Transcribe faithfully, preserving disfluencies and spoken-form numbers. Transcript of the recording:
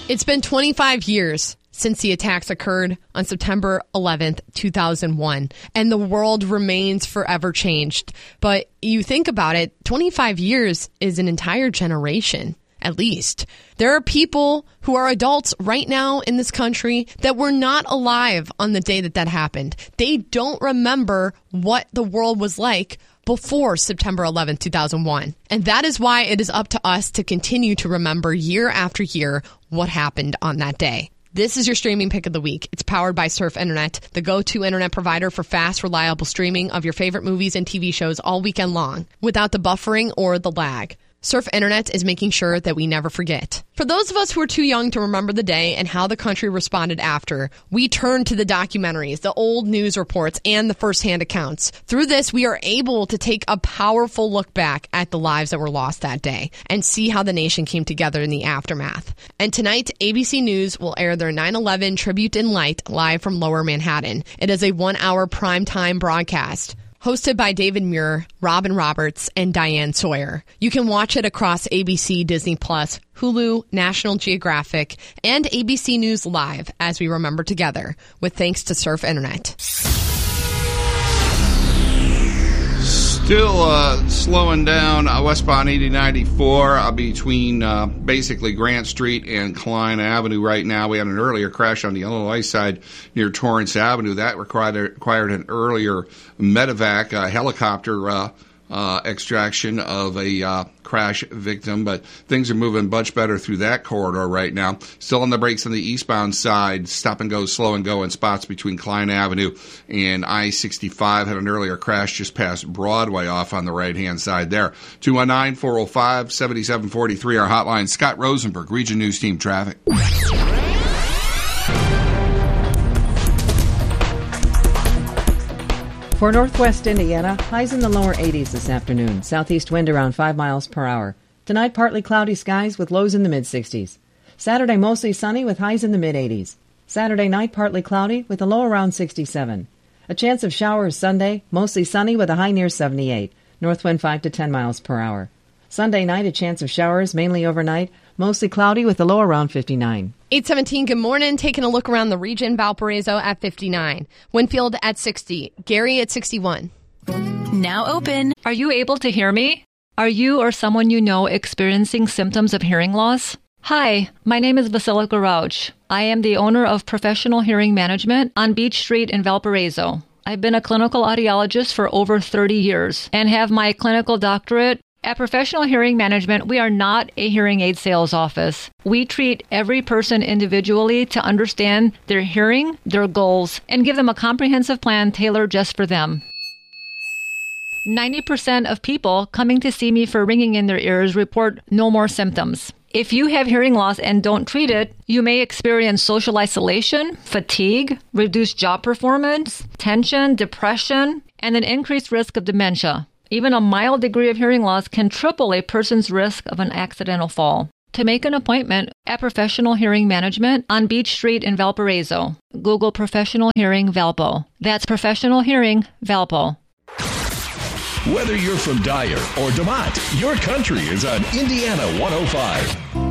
It's been twenty-five years since the attacks occurred on September eleventh, two thousand one, and the world remains forever changed. But you think about it, twenty-five years is an entire generation, at least. There are people who are adults right now in this country that were not alive on the day that that happened. They don't remember what the world was like before September eleventh, two thousand one. And that is why it is up to us to continue to remember year after year what happened on that day. This is your streaming pick of the week. It's powered by Surf Internet, the go-to internet provider for fast, reliable streaming of your favorite movies and T V shows all weekend long, without the buffering or the lag. Surf Internet is making sure that we never forget. For those of us who are too young to remember the day and how the country responded after, we turn to the documentaries, the old news reports, and the firsthand accounts. Through this, we are able to take a powerful look back at the lives that were lost that day and see how the nation came together in the aftermath. And tonight, A B C News will air their nine eleven Tribute in Light live from Lower Manhattan. It is a one-hour primetime broadcast, hosted by David Muir, Robin Roberts, and Diane Sawyer. You can watch it across A B C, Disney Plus, Hulu, National Geographic, and A B C News Live as we remember together, with thanks to Surf Internet. Still uh, slowing down uh, westbound eighty ninety-four uh, between uh, basically Grant Street and Klein Avenue right now. We had an earlier crash on the Illinois side near Torrance Avenue. That required, required an earlier medevac uh, helicopter uh, uh, extraction of a uh, crash victim, but things are moving much better through that corridor right now. Still on the brakes on the eastbound side, stop and go, slow and go in spots between Klein Avenue and I sixty-five. Had an earlier crash just past Broadway off on the right-hand side there. two one nine, four oh five, seven seven four three, our hotline. Scott Rosenberg, Region News Team Traffic. For northwest Indiana, highs in the lower eighties this afternoon. Southeast wind around five miles per hour. Tonight, partly cloudy skies with lows in the mid-sixties. Saturday, mostly sunny with highs in the mid-eighties. Saturday night, partly cloudy with a low around sixty-seven. A chance of showers Sunday, mostly sunny with a high near seventy-eight. North wind five to ten miles per hour. Sunday night, a chance of showers, mainly overnight, mostly cloudy with a low around fifty-nine. eight seventeen, good morning. Taking a look around the region. Valparaiso at fifty-nine. Winfield at sixty. Gary at sixty-one. Now open. Are you able to hear me? Are you or someone you know experiencing symptoms of hearing loss? Hi, my name is Vasilika Rauch. I am the owner of Professional Hearing Management on Beach Street in Valparaiso. I've been a clinical audiologist for over thirty years and have my clinical doctorate. At Professional Hearing Management, we are not a hearing aid sales office. We treat every person individually to understand their hearing, their goals, and give them a comprehensive plan tailored just for them. ninety percent of people coming to see me for ringing in their ears report no more symptoms. If you have hearing loss and don't treat it, you may experience social isolation, fatigue, reduced job performance, tension, depression, and an increased risk of dementia. Even a mild degree of hearing loss can triple a person's risk of an accidental fall. To make an appointment at Professional Hearing Management on Beach Street in Valparaiso, Google Professional Hearing Valpo. That's Professional Hearing Valpo. Whether you're from Dyer or DeMont, your country is on Indiana one oh five.